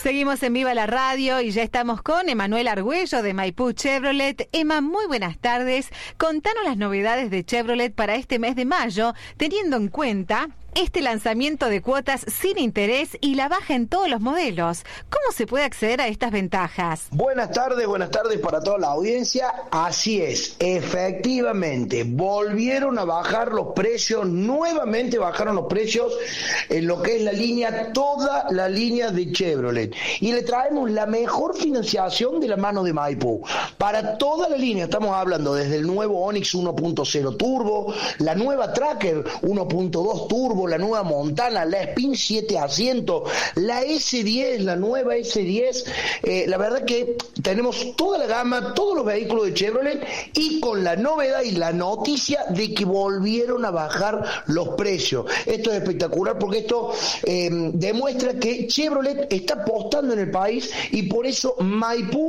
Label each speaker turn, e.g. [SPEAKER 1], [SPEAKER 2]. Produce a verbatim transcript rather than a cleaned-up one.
[SPEAKER 1] Seguimos en Viva la Radio y ya estamos con Emanuel Argüello de Maipú Chevrolet. Emma, muy buenas tardes. Contanos las novedades de Chevrolet para este mes de mayo, teniendo en cuenta este lanzamiento de cuotas sin interés y la baja en todos los modelos. ¿Cómo se puede acceder a estas ventajas?
[SPEAKER 2] Buenas tardes, buenas tardes para toda la audiencia. Así es, efectivamente, volvieron a bajar los precios, nuevamente bajaron los precios en lo que es la línea, toda la línea de Chevrolet. Y le traemos la mejor financiación de la mano de Maipú. Para toda la línea, estamos hablando desde el nuevo Onix uno punto cero Turbo, la nueva Tracker uno punto dos Turbo, la nueva Montana, la Spin siete asientos, la ese diez, la nueva ese diez, eh, la verdad que tenemos toda la gama, todos los vehículos de Chevrolet y con la novedad y la noticia de que volvieron a bajar los precios. Esto es espectacular porque esto eh, demuestra que Chevrolet está apostando en el país y por eso Maipú